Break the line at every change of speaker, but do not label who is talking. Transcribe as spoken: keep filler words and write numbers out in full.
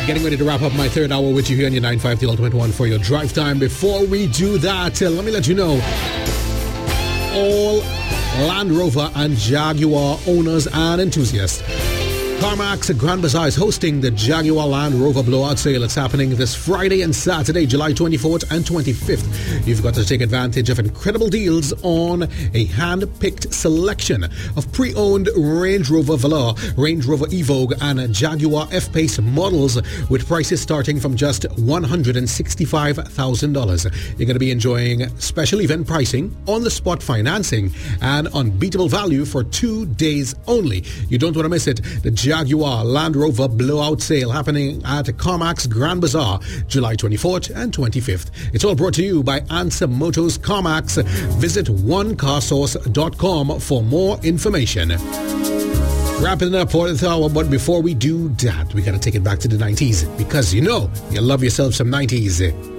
Getting ready to wrap up my third hour with you here on your nine five, the Ultimate One for your drive time. Before we do that, uh, let me let you know, all Land Rover and Jaguar owners and enthusiasts, CarMax Grand Bazaar is hosting the Jaguar Land Rover Blowout Sale. It's happening this Friday and Saturday, July twenty-fourth and twenty-fifth. You've got to take advantage of incredible deals on a hand-picked selection of pre-owned Range Rover Velar, Range Rover Evoque and Jaguar F-Pace models with prices starting from just one hundred sixty-five thousand dollars. You're going to be enjoying special event pricing, on-the-spot financing, and unbeatable value for two days only. You don't want to miss it. The Jaguar Land Rover Blowout Sale happening at CarMax Grand Bazaar, July twenty-fourth and twenty-fifth. It's all brought to you by Answer Motors CarMax. Visit one car source dot com for more information. Wrapping it up for the hour, but before we do that, we got to take it back to the nineties because you know you love yourself some nineties.